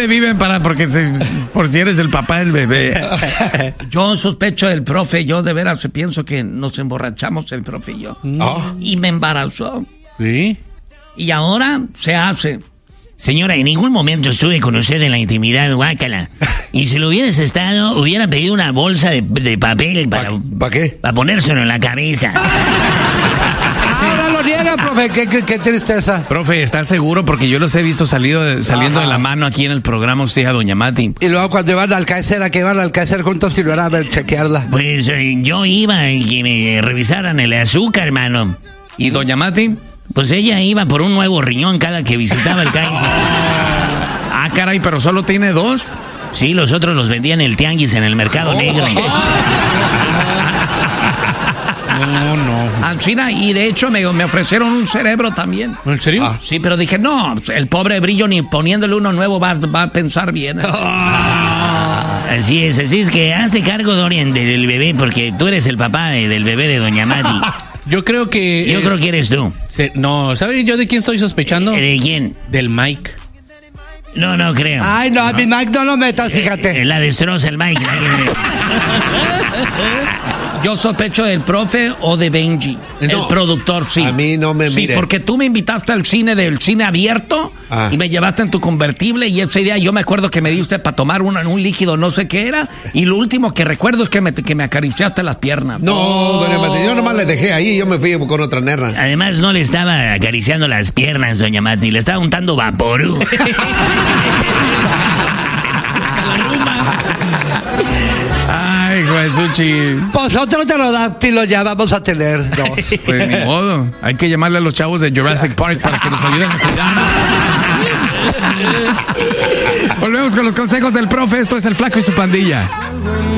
¿Dónde viven por si eres el papá del bebé? Yo sospecho del profe, yo de veras pienso que nos emborrachamos el profe y yo. Y me embarazó. ¿Sí? Y ahora se hace. Señora, en ningún momento estuve con usted en la intimidad, guácala. Y si lo hubieras estado, hubiera pedido una bolsa de papel para qué? Para ponérselo en la cabeza. Ahora lo niega, profe, qué tristeza. Profe, ¿estás seguro? Porque yo los he visto saliendo de la mano aquí en el programa usted a Doña Mati. Y luego cuando iban al Kaiser, ¿a qué iban al Kaiser juntos y lo era a ver, chequearla? Pues yo iba y que me revisaran el azúcar, hermano. ¿Y Doña Mati? Pues ella iba por un nuevo riñón cada que visitaba el Kaiser. Ah, caray, ¿pero solo tiene 2? Sí, los otros los vendían en el tianguis, en el mercado negro. No. China, y de hecho me ofrecieron un cerebro también. ¿En serio? Sí, pero dije, no, el pobre Brillo ni poniéndole uno nuevo va a pensar bien. Así es que hazte cargo, Dorian, del bebé, porque tú eres el papá del bebé de Doña Mati. Yo creo que eres tú. No, ¿sabes yo de quién estoy sospechando? ¿De quién? Del Mike. No creo. Ay, no, a mi Mike no lo metas, fíjate. La destroza el Mike. Yo sospecho del profe o de Benji, el productor, sí. A mí no me mire. Sí, porque tú me invitaste al cine abierto y me llevaste en tu convertible y ese día yo me acuerdo que me diste para tomar un líquido, no sé qué era, y lo último que recuerdo es que me acariciaste las piernas. No, Doña Mati, yo nomás le dejé ahí, yo me fui con otra nerra. Además no le estaba acariciando las piernas, Doña Mati, le estaba untando vaporú. Ay, Jesuchi. Pues otro pterodáctilo ya vamos a tener 2. Pues ni modo. Hay que llamarle a los chavos de Jurassic Park para que nos ayuden a cuidar. Volvemos con los consejos del profe. Esto es El Flaco y su pandilla.